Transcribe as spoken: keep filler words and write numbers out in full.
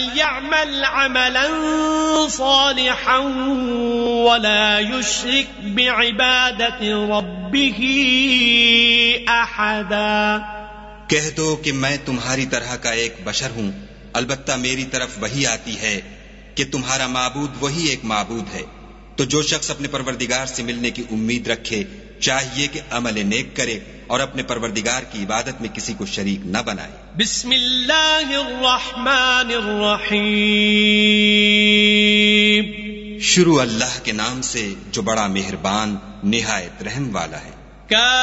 यअमल अमलन सालिहन वला युश्रिक बिइबादति रब्बिही अहदा। कह दो कि मैं तुम्हारी तरह का एक बशर हूँ, अलबत्ता मेरी तरफ वही आती है कि तुम्हारा माबूद वही एक माबूद है। तो जो शख्स अपने परवरदिगार से मिलने की उम्मीद रखे चाहिए कि अमल नेक करे और अपने परवरदिगार की इबादत में किसी को शरीक न बनाए। बिस्मिल्लाहिर्रहमानिर्रहीम। शुरू अल्लाह के नाम से जो बड़ा मेहरबान निहायत रहम वाला है।